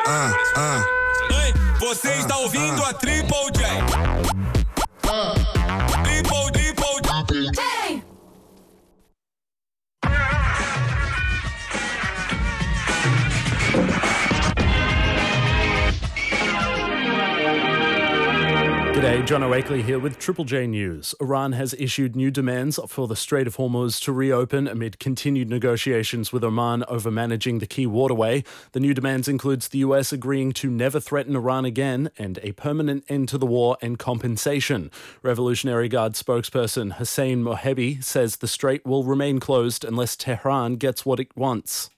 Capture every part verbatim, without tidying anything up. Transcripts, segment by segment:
ah, ah. Ei, você está ouvindo a Triple J. Triple, Triple J. G'day, John Oakley here with Triple J News. Iran has issued new demands for the Strait of Hormuz to reopen amid continued negotiations with Oman over managing the key waterway. The new demands includes the U S agreeing to never threaten Iran again and a permanent end to the war and compensation. Revolutionary Guard spokesperson Hossein Mohebi says the strait will remain closed unless Tehran gets what it wants.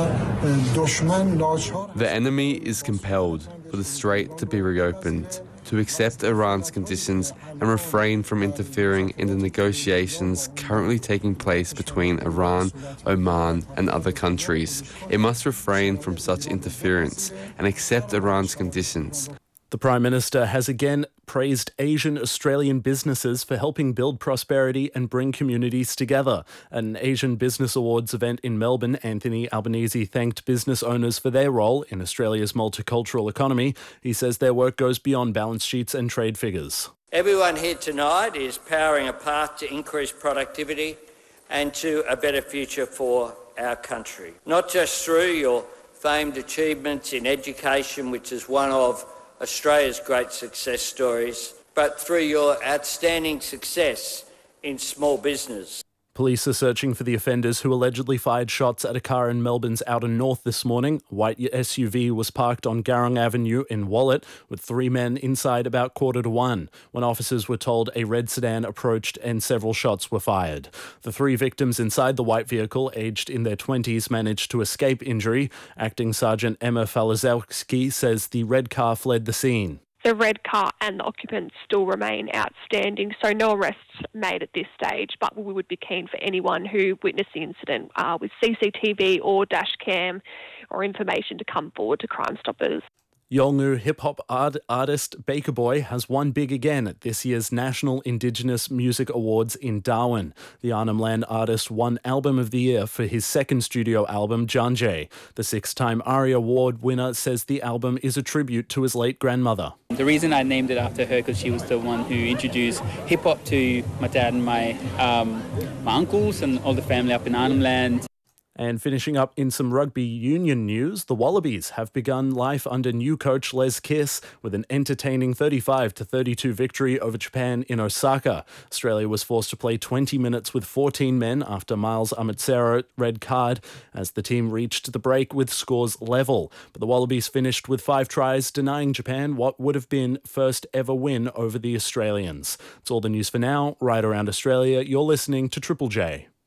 The enemy is compelled for the strait to be reopened, to accept Iran's conditions and refrain from interfering in the negotiations currently taking place between Iran, Oman and other countries. It must refrain from such interference and accept Iran's conditions. The Prime Minister has again praised Asian Australian businesses for helping build prosperity and bring communities together. At an Asian Business Awards event in Melbourne, Anthony Albanese thanked business owners for their role in Australia's multicultural economy. He says their work goes beyond balance sheets and trade figures. Everyone here tonight is powering a path to increased productivity and to a better future for our country. Not just through your famed achievements in education, which is one of Australia's great success stories, but through your outstanding success in small business. Police are searching for the offenders who allegedly fired shots at a car in Melbourne's Outer North this morning. A white S U V was parked on Garrong Avenue in Wallet with three men inside about quarter to one when officers were told a red sedan approached and several shots were fired. The three victims inside the white vehicle, aged in their twenties, managed to escape injury. Acting Sergeant Emma Falazowski says the red car fled the scene. The red car and the occupants still remain outstanding, so no arrests made at this stage, but we would be keen for anyone who witnessed the incident uh, with C C T V or dash cam or information to come forward to Crime Stoppers. Yolngu hip-hop art- artist Baker Boy has won big again at this year's National Indigenous Music Awards in Darwin. The Arnhem Land artist won Album of the Year for his second studio album, Janjay. The six-time ARIA Award winner says the album is a tribute to his late grandmother. The reason I named it after her because she was the one who introduced hip-hop to my dad and my, um, my uncles and all the family up in Arnhem Land. And finishing up in some rugby union news, the Wallabies have begun life under new coach Les Kiss with an entertaining thirty-five to thirty-two victory over Japan in Osaka. Australia was forced to play twenty minutes with fourteen men after Miles Amitsero red card as the team reached the break with scores level. But the Wallabies finished with five tries, denying Japan what would have been first ever win over the Australians. That's all the news for now. Right around Australia, you're listening to Triple J.